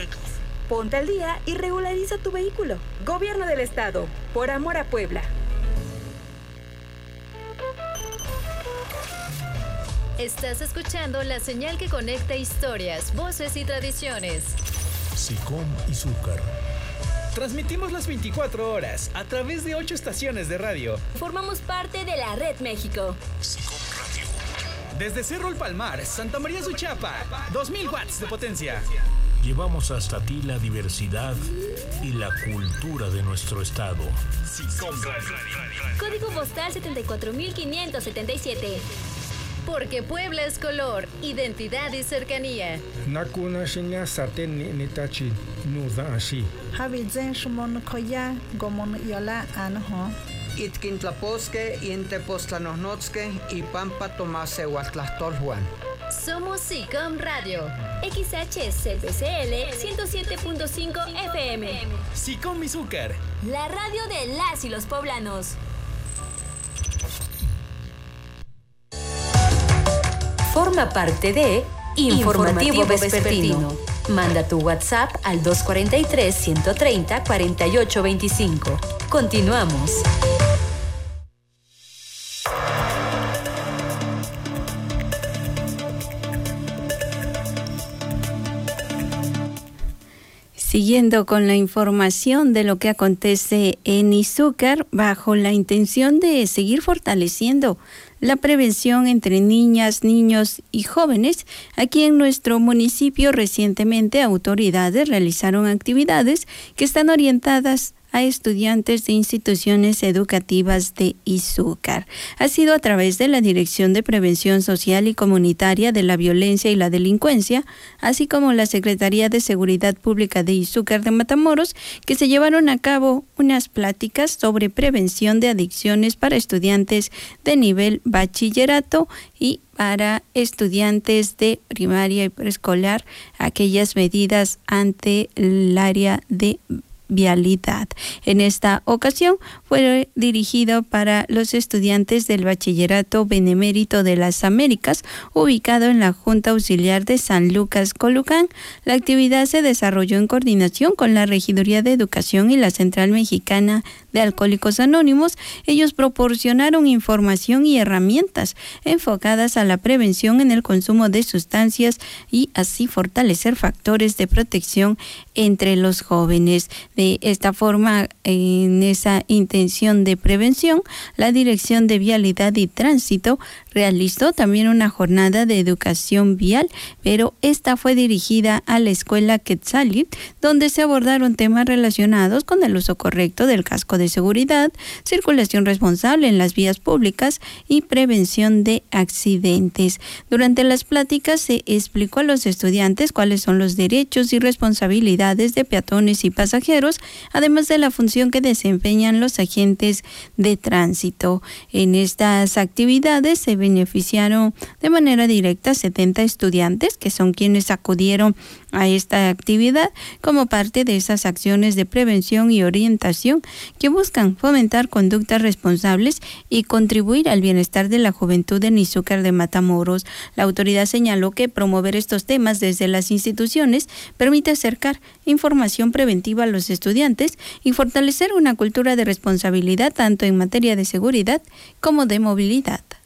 Ponte al día y regulariza tu vehículo. Gobierno del Estado, por amor a Puebla. Estás escuchando la señal que conecta historias, voces y tradiciones. SICOM Izúcar. Transmitimos las 24 horas a través de 8 estaciones de radio. Formamos parte de la Red México. SICOM Radio. Desde Cerro El Palmar, Santa María Suchapa, 2000 watts de potencia. Llevamos hasta ti la diversidad y la cultura de nuestro estado. SICOM Radio. Código postal 74577. Porque Puebla es color, identidad y cercanía. Nakuna shinya saten ni tachi nuda ashi. Habizen shumon koya gomon yola anho. Itkintlaposque, Intepostlanosnotzque y Pampa Tomase Huatlastolhuan. Somos SICOM Radio. XHCPCL 107.5 FM. SICOM Izúcar. La radio de las y los poblanos. Forma parte de Informativo Vespertino. Manda tu WhatsApp al 243-130-4825. Continuamos. Siguiendo con la información de lo que acontece en Izúcar, bajo la intención de seguir fortaleciendo la prevención entre niñas, niños y jóvenes, aquí en nuestro municipio recientemente autoridades realizaron actividades que están orientadas a estudiantes de instituciones educativas de Izúcar. Ha sido a través de la Dirección de Prevención Social y Comunitaria de la Violencia y la Delincuencia, así como la Secretaría de Seguridad Pública de Izúcar de Matamoros, que se llevaron a cabo unas pláticas sobre prevención de adicciones para estudiantes de nivel bachillerato y para estudiantes de primaria y preescolar, aquellas medidas ante el área de vialidad. En esta ocasión fue dirigido para los estudiantes del Bachillerato Benemérito de las Américas, ubicado en la Junta Auxiliar de San Lucas, Colucán. La actividad se desarrolló en coordinación con la Regiduría de Educación y la Central Mexicana de Alcohólicos Anónimos. Ellos proporcionaron información y herramientas enfocadas a la prevención en el consumo de sustancias y así fortalecer factores de protección entre los jóvenes. De esta forma, en esa intención de prevención, la Dirección de Vialidad y Tránsito realizó también una jornada de educación vial, pero esta fue dirigida a la Escuela Quetzalit, donde se abordaron temas relacionados con el uso correcto del casco de seguridad, circulación responsable en las vías públicas y prevención de accidentes. Durante las pláticas se explicó a los estudiantes cuáles son los derechos y responsabilidades de peatones y pasajeros, además de la función que desempeñan los agentes de tránsito. En estas actividades se beneficiaron de manera directa 70 estudiantes, que son quienes acudieron a esta actividad como parte de esas acciones de prevención y orientación que buscan fomentar conductas responsables y contribuir al bienestar de la juventud en Izúcar de Matamoros. La autoridad señaló que promover estos temas desde las instituciones permite acercar información preventiva a los estudiantes y fortalecer una cultura de responsabilidad tanto en materia de seguridad como de movilidad.